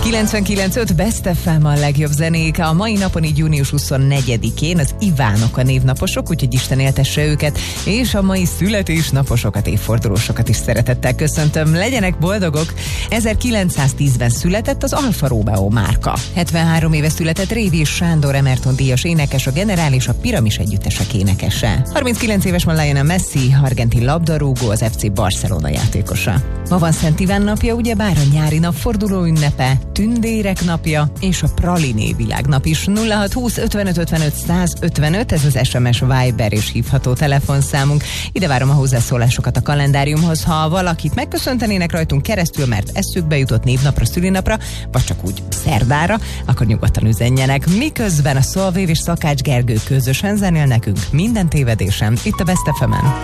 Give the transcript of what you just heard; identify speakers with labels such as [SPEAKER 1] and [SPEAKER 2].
[SPEAKER 1] 99.5 Best FM a legjobb zenék. A mai napon, így június 24-én az Ivánok a névnaposok, úgyhogy Isten éltesse őket, és a mai születésnaposokat, évfordulósokat is szeretettel köszöntöm. Legyenek boldogok! 1910-ben született az Alfa Romeo márka. 73 éve született Révés Sándor Emerton díjas énekes, a Generál és a Piramis együttesek énekese. 39 éves ma Lionel Messi, argentin labdarúgó, az FC Barcelona játékosa. Ma van Szent Iván napja, ugyebár a nyári napforduló ünnepe, tündérek napja és a praliné világnap is. 0620 55 55 155, ez az SMS, Viber és hívható telefonszámunk. Ide várom a hozzászólásokat a kalendáriumhoz, ha valakit megköszöntenének rajtunk keresztül, mert eszükbe jutott névnapra, szülinapra, vagy csak úgy szerdára, akkor nyugodtan üzenjenek. Miközben a Szolvév és Szakács Gergő közösen zenél nekünk Minden tévedésem itt a Best FM-en.